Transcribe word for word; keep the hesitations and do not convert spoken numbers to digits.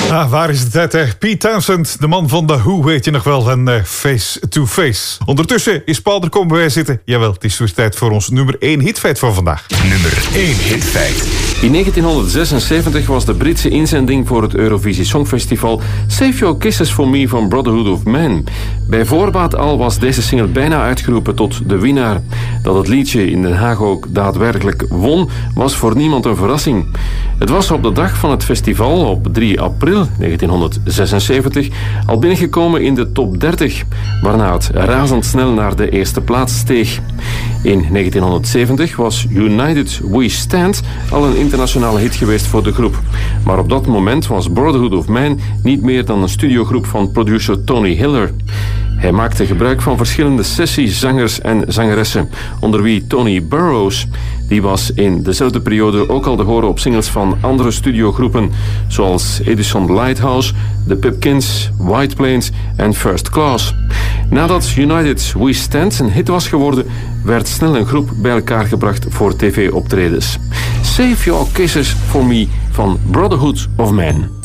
Ah, waar is de tijd, hè? Pete Townsend, de man van de Who, weet je nog wel, en uh, Face to Face. Ondertussen is Paul er komen bij zitten. Jawel, het is dus tijd voor ons nummer één hitfeit van vandaag. Nummer één hitfeit. In negentienhonderdzesenzeventig was de Britse inzending voor het Eurovisie Songfestival Save Your Kisses for Me van Brotherhood of Man. Bij voorbaat al was deze single bijna uitgeroepen tot de winnaar. Dat het liedje in Den Haag ook daadwerkelijk won, was voor niemand een verrassing. Het was op de dag van het festival, op drie april negentienhonderdzesenzeventig, al binnengekomen in de top dertig, waarna het razendsnel naar de eerste plaats steeg. In negentienhonderdzeventig was United We Stand al een internationale hit geweest voor de groep. Maar op dat moment was Brotherhood of Man niet meer dan een studiogroep van producer Tony Hiller. Hij maakte gebruik van verschillende sessiezangers en zangeressen, onder wie Tony Burrows. Die was in dezelfde periode ook al te horen op singles van andere studiogroepen, zoals Edison Lighthouse, The Pipkins, White Plains en First Class. Nadat United We Stand een hit was geworden, werd snel een groep bij elkaar gebracht voor tv-optredens. Save Your Kisses for Me van Brotherhood of Man.